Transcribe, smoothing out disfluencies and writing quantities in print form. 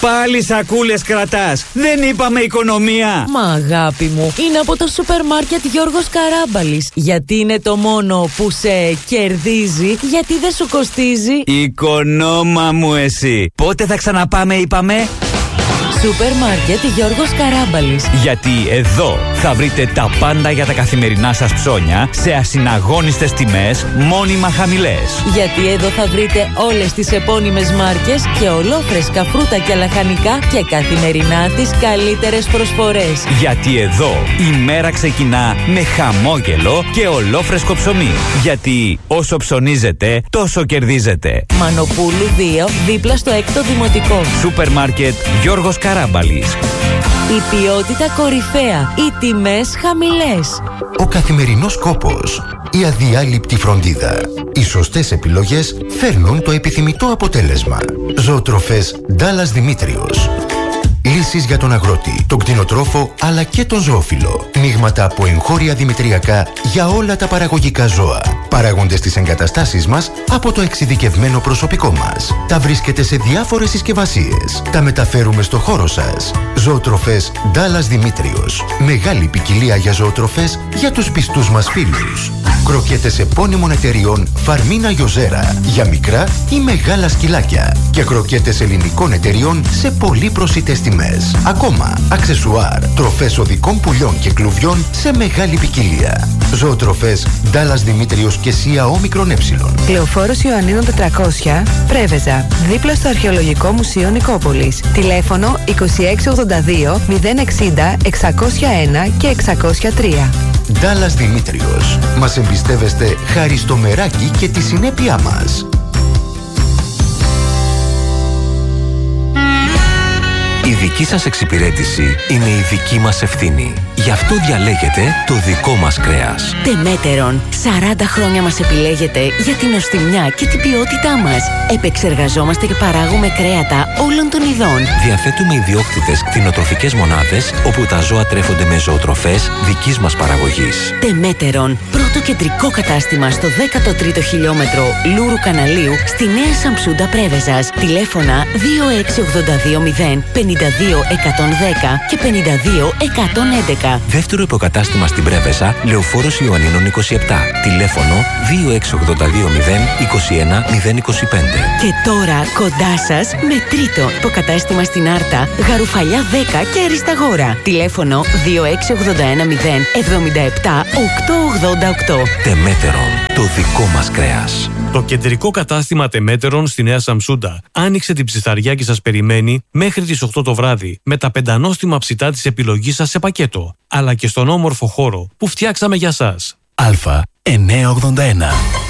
Πάλι σακούλες κρατάς. Δεν είπαμε οικονομία. Μα αγάπη μου, είναι από το σούπερ μάρκετ Γιώργος Καράμπαλης. Γιατί είναι το μόνο που σε κερδίζει, γιατί δεν σου κοστίζει. Οικονόμα μου εσύ. Πότε θα ξαναπάμε είπαμε? Σούπερ μάρκετ Γιώργος Καράμπαλης. Γιατί εδώ θα βρείτε τα πάντα για τα καθημερινά σας ψώνια σε ασυναγώνιστες τιμές, μόνιμα χαμηλές. Γιατί εδώ θα βρείτε όλες τις επώνυμες μάρκες και ολόφρεσκα φρούτα και λαχανικά και καθημερινά τις καλύτερες προσφορές. Γιατί εδώ η μέρα ξεκινά με χαμόγελο και ολόφρεσκο ψωμί. Γιατί όσο ψωνίζετε, τόσο κερδίζετε. Μανοπούλου 2, δίπλα στο 6ο Δημοτικό. Σούπερ μάρκετ Γιώργος Καράμπαλης. Η ποιότητα κορυφαία, οι τιμές χαμηλές. Ο καθημερινός κόπος, η αδιάλειπτη φροντίδα. Οι σωστές επιλογές φέρνουν το επιθυμητό αποτέλεσμα. Ζωοτροφές Ντάλλας Δημήτριος. Λύσεις για τον αγρότη, τον κτηνοτρόφο αλλά και τον ζώοφυλο. Μείγματα από εγχώρια δημητριακά για όλα τα παραγωγικά ζώα. Παράγοντες στις εγκαταστάσεις μας από το εξειδικευμένο προσωπικό μας. Τα βρίσκετε σε διάφορες συσκευασίες. Τα μεταφέρουμε στο χώρο σας. Ζωοτροφές Ντάλλας Δημήτριος. Μεγάλη ποικιλία για ζωοτροφές για τους πιστούς μας φίλους. Κροκέτες επώνυμων εταιριών Φαρμίνα Γιοζέρα για μικρά ή μεγάλα σκυλάκια. Και κροκέτες ελληνικών εταιριών σε πολύ προσιτές τιμές. Ακόμα, αξεσουάρ, τροφές οδικών πουλιών και κλουβιών σε μεγάλη ποικιλία. Ζωοτροφές Ντάλλας Δημήτριος και ΣΥΑ Όμικρον Ε. Λεωφόρος Ιωαννίνων 400, Πρέβεζα, δίπλα στο Αρχαιολογικό Μουσείο Νικόπολης. Τηλέφωνο 2682 060 601 και 603. Ντάλλας Δημήτριος. Μας εμπιστεύεστε χάρη στο μεράκι και τη συνέπειά μας. Η δική σας εξυπηρέτηση είναι η δική μας ευθύνη. Γι' αυτό διαλέγετε το δικό μας κρέας. Τεμέτερον, 40 χρόνια μας επιλέγετε για την νοστιμιά και την ποιότητά μας. Επεξεργαζόμαστε και παράγουμε κρέατα όλων των ειδών. Διαθέτουμε ιδιόκτητες κτηνοτροφικές μονάδες όπου τα ζώα τρέφονται με ζωοτροφές δικής μας παραγωγής. Τεμέτερον, πρώτο κεντρικό κατάστημα στο 13ο χιλιόμετρο Λούρου Καναλίου στη Νέα Σαμψούντα Πρέβεζας. Τηλέφωνα 26820 52 110 και 52 111. Δεύτερο υποκατάστημα στην Πρέβεζα, Λεωφόρος Ιωαννίνων 27. Τηλέφωνο 26820 21 025. Και τώρα κοντά σας με τρίτο υποκατάστημα στην Άρτα, Γαρουφαλιά 10 και Αρισταγόρα. Τηλέφωνο 26810 77 888. Τεμέτερον, το δικό μας κρέας. Το κεντρικό κατάστημα Τεμέτερον στη Νέα Σαμψούντα άνοιξε την ψισταριά και σας περιμένει μέχρι τις 8 το βράδυ με τα πεντανόστιμα ψητά της επιλογής σας σε πακέτο, αλλά και στον όμορφο χώρο που φτιάξαμε για σας. Α981